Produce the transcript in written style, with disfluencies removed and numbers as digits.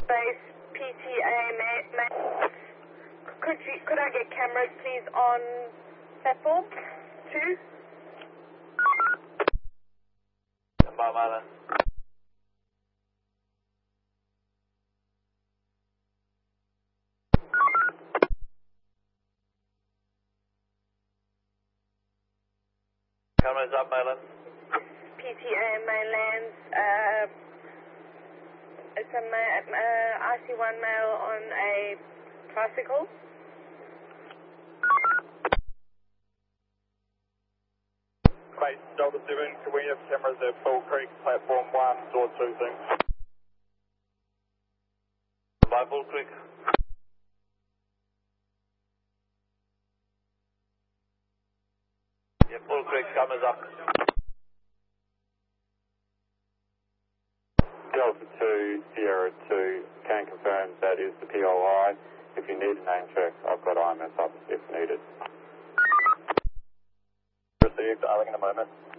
Base PTA, could I get cameras please on platform 2? Marlon. Cameras up, Marlon. PTA mainlands, it's a IC1 male on a tricycle. Base Delta 7, can we have cameras at Bull Creek, platform 1, door 2, thanks. By Bull Creek. Yeah, Bull Creek, cameras up. Delta 2, Sierra 2, can confirm that is the POI. If you need a name check, I've got IMS up if needed. Received, Arling in a moment.